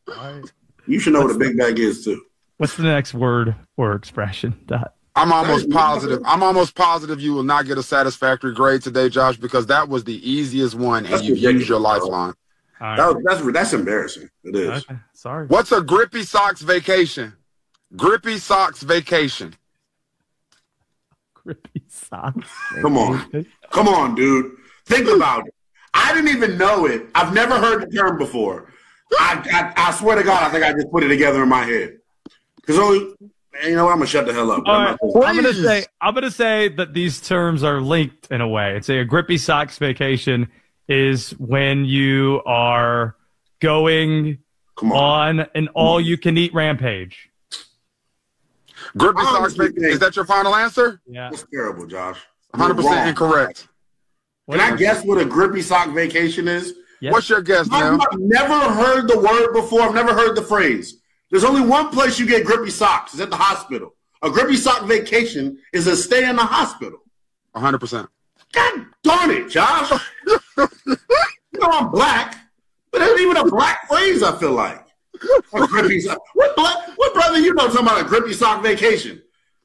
right. You should know what a big bag is too. What's the next word or expression? I'm almost positive you will not get a satisfactory grade today, Josh, because that was the easiest one, and you used your lifeline. Right. That's embarrassing. It is. Okay. Sorry. What's a grippy socks vacation? Grippy socks vacation. Grippy socks. Come on, dude. Think about it. I didn't even know it. I've never heard the term before. I swear to God, I think I just put it together in my head. Because you know what? I'm gonna shut the hell up. Right. I'm gonna say that these terms are linked in a way. It's a grippy socks vacation is when you are going on an all-you-can-eat rampage. Grippy socks vacation. Is that your final answer? Yeah. That's terrible, Josh. 100% incorrect. Can I guess what a grippy sock vacation is? Yes. What's your guess, man? I've never heard the word before. I've never heard the phrase. There's only one place you get grippy socks. It's at the hospital. A grippy sock vacation is a stay in the hospital. 100%. God darn it, Josh. You know I'm black, but it ain't even a black phrase, I feel like. A grippy sock. What brother you know talking about a grippy sock vacation?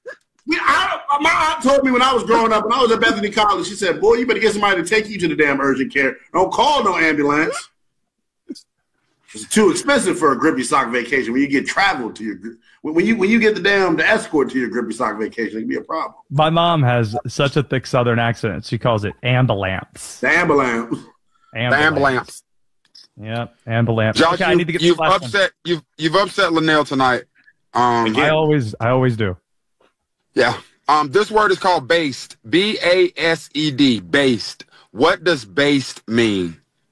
My aunt told me when I was growing up, when I was at Bethany College, she said, boy, you better get somebody to take you to the damn urgent care. Don't call no ambulance. It's too expensive for a grippy sock vacation. When you get traveled to your when you get the escort to your grippy sock vacation, it can be a problem. My mom has such a thick Southern accent. She calls it ambulance. The ambulance. The ambulance. Yep, ambulance. Josh, okay, I need to get you've upset Linnell tonight. I always do. Yeah. This word is called based. BASED. Based. What does based mean?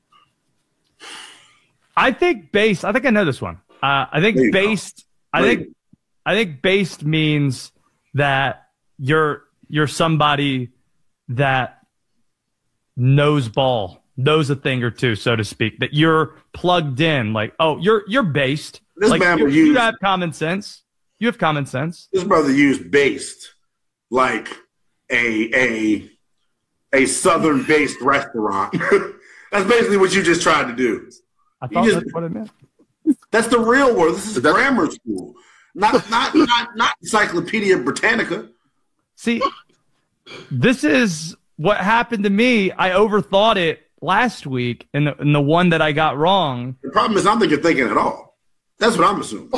I think I know this one. I think based. I think based means that you're somebody that knows ball, knows a thing or two, so to speak. That you're plugged in. Like, oh, you're based. This like man you have common sense. You have common sense. This brother used based like a Southern-based restaurant. That's basically what you just tried to do. I thought that's what it meant. That's the real word. This is grammar school, not Encyclopedia Britannica. See, this is what happened to me. I overthought it last week, and the one that I got wrong. The problem is, I don't think you're thinking at all. That's what I'm assuming.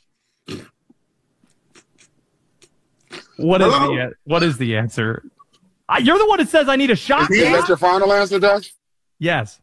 What is the answer? You're the one that says I need a shot. Is that your final answer, Josh? Yes.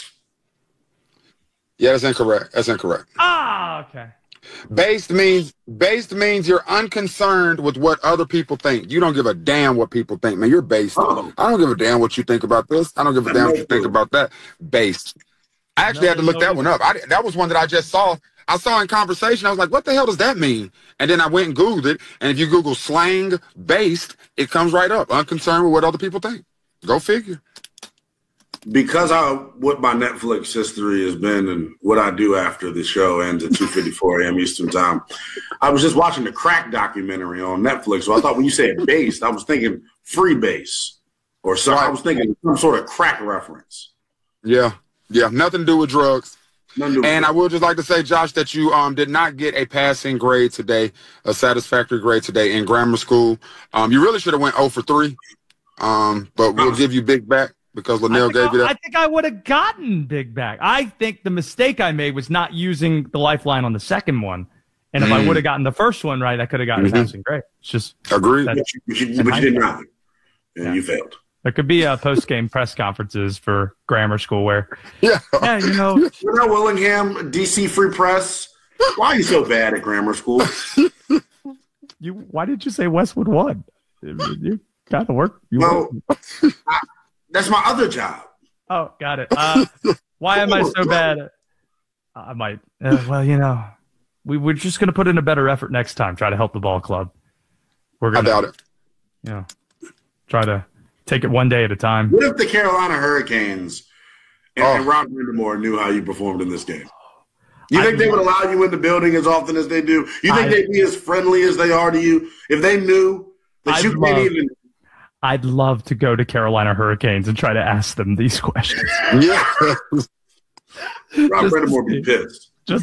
Yeah, that's incorrect. That's incorrect. Ah, okay. Based means you're unconcerned with what other people think. You don't give a damn what people think, man. You're based. I don't give a damn what you think about this. I don't give a damn what you think about that. Based. I actually had to look that one up. That was one that I just saw. I saw in conversation. I was like, what the hell does that mean? And then I went and Googled it. And if you Google slang based, it comes right up. Unconcerned with what other people think. Go figure. Because what my Netflix history has been and what I do after the show ends at 2:54 a.m. Eastern time, I was just watching the crack documentary on Netflix. So I thought when you said based, I was thinking free base or something. Right. I was thinking some sort of crack reference. Yeah. Yeah. Nothing to do with drugs. And I would just like to say, Josh, that you did not get a passing grade today, a satisfactory grade today in grammar school. You really should have went 0 for 3. But we'll give you big back. Because Linnell gave you that? I think I would have gotten big back. I think the mistake I made was not using the lifeline on the second one. And if I would have gotten the first one right, I could have gotten a passing grade. It's just agreed. But you did not. And you failed. There could be post-game press conferences for grammar school where, Willingham, DC Free Press. Why are you so bad at grammar school? Why did you say Westwood won? You got to work. That's my other job. Oh, got it. Why am I so bad? I might. We're just going to put in a better effort next time. Try to help the ball club. I doubt it. Try to take it one day at a time. What if the Carolina Hurricanes and Rob Brindamore knew how you performed in this game? You think they would allow you in the building as often as they do? You think they'd be as friendly as they are to you if they knew that you can't even – I'd love to go to Carolina Hurricanes and try to ask them these questions. Yeah. Rob Brindamore would be pissed.